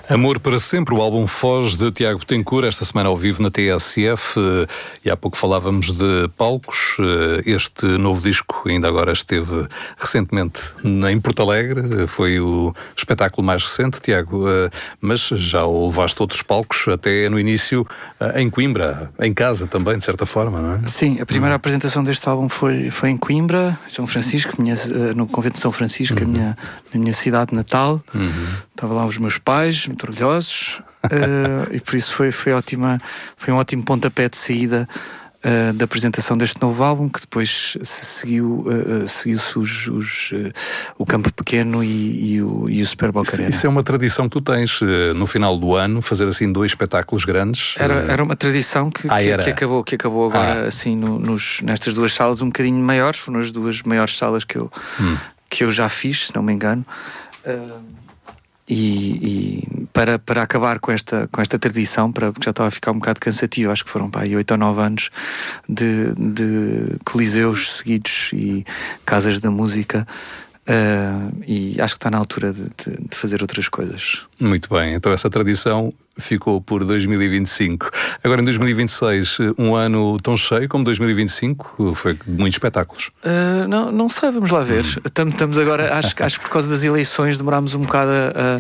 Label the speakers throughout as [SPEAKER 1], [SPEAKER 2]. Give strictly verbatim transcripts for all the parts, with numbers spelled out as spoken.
[SPEAKER 1] Amor para Sempre, o álbum Foz de Tiago Betancourt, esta semana ao vivo na T S F, e há pouco falávamos de palcos. Este novo disco ainda agora esteve recentemente em Porto Alegre, foi o espetáculo mais recente, Tiago, mas já o levaste a outros palcos, até no início em Coimbra, em casa também, de certa forma, não é?
[SPEAKER 2] Sim, a primeira uhum. apresentação deste álbum foi, foi em Coimbra, São Francisco, minha, no convento de São Francisco, uhum. a minha, na minha cidade natal. Uhum. Estava lá os meus pais, muito orgulhosos, uh, e por isso foi, foi, ótima, foi um ótimo pontapé de saída uh, da apresentação deste novo álbum, que depois se seguiu, uh, seguiu-se os, os, uh, o Campo Pequeno e, e o, e o Super Boca Arena.
[SPEAKER 1] Isso é uma tradição que tu tens, uh, no final do ano, fazer assim dois espetáculos grandes?
[SPEAKER 2] Era, era uma tradição que,
[SPEAKER 1] ah,
[SPEAKER 2] que,
[SPEAKER 1] era.
[SPEAKER 2] que, acabou, que acabou agora
[SPEAKER 1] ah.
[SPEAKER 2] assim no, nos, nestas duas salas um bocadinho maiores, foram as duas maiores salas que eu, hum. que eu já fiz, se não me engano. Uh, E, e para, para acabar com esta, com esta tradição, para, porque já estava a ficar um bocado cansativo, acho que foram pá, oito ou nove anos de, de coliseus seguidos e casas da música, uh, e acho que está na altura de, de, de fazer outras coisas.
[SPEAKER 1] Muito bem, então essa tradição ficou por dois mil e vinte e cinco. Agora em dois mil e vinte e seis, um ano tão cheio como dois mil e vinte e cinco, foi de muitos espetáculos.
[SPEAKER 2] Uh, não, não sei, vamos lá ver. Estamos, estamos agora, acho, acho que por causa das eleições demorámos um bocado a,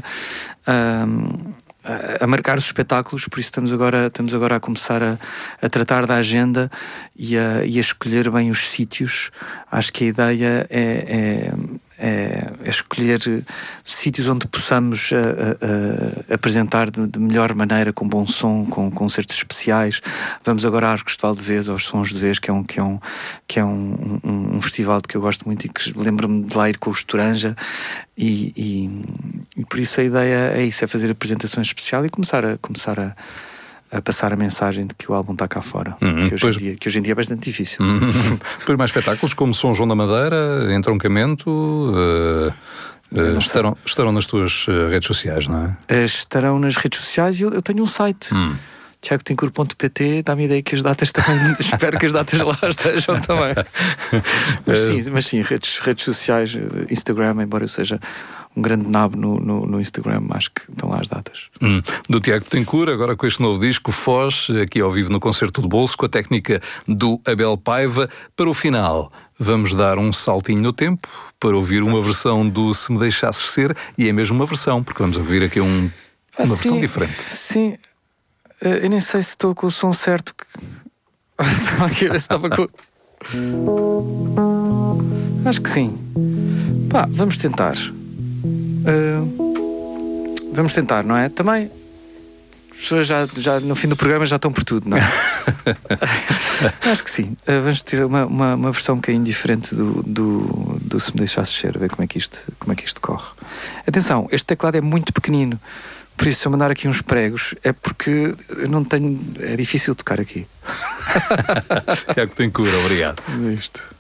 [SPEAKER 2] a, a marcar os espetáculos, por isso estamos agora, estamos agora a começar a, a tratar da agenda e a, e a escolher bem os sítios. Acho que a ideia é, é É, é escolher sítios onde possamos a, a, a apresentar de, de melhor maneira, com bom som, com concertos especiais. Vamos agora a Arcos de Valdevez, aos Sons de Vez, que é um, que é um, que é um, um, um festival de que eu gosto muito e que lembro-me de lá ir com o Estoranja, e, e, e por isso a ideia é isso, é fazer apresentações especiais e começar a começar a a passar a mensagem de que o álbum está cá fora,
[SPEAKER 1] uhum,
[SPEAKER 2] que, hoje
[SPEAKER 1] pois...
[SPEAKER 2] em dia, que hoje em dia é bastante difícil.
[SPEAKER 1] Uhum. Depois mais espetáculos como São João da Madeira, Entroncamento, uh, uh, estarão, estarão nas tuas uh, redes sociais, não é?
[SPEAKER 2] Uh, estarão nas redes sociais e eu, eu tenho um site, hum. tiago betancourt ponto pt, dá-me a ideia que as datas também, espero que as datas lá estejam também. Mas sim, mas sim redes, redes sociais, Instagram, embora eu seja um grande nabo no, no, no Instagram, acho que estão lá as datas.
[SPEAKER 1] Hum. Do Tiago Betancourt, agora com este novo disco, Foz, aqui ao vivo no Concerto do Bolso, com a técnica do Abel Paiva. Para o final, vamos dar um saltinho no tempo para ouvir uma versão do Se Me Deixasses Ser, e é mesmo uma versão, porque vamos ouvir aqui um,
[SPEAKER 2] ah,
[SPEAKER 1] uma
[SPEAKER 2] sim,
[SPEAKER 1] versão diferente.
[SPEAKER 2] Sim, eu nem sei se estou com o som certo. Estava aqui a ver se estava com... Acho que sim. Pá, vamos tentar. Uh, vamos tentar, não é? Também as pessoas já, já no fim do programa já estão por tudo, não é? Acho que sim. Uh, vamos ter uma, uma, uma versão um bocadinho diferente do, do, do Se Me Deixasses Ser, ver como é que isto, como é que isto corre. Atenção, este teclado é muito pequenino, por isso se eu mandar aqui uns pregos é porque eu não tenho, é difícil tocar aqui.
[SPEAKER 1] Tiago Betancourt, obrigado.
[SPEAKER 2] Isto.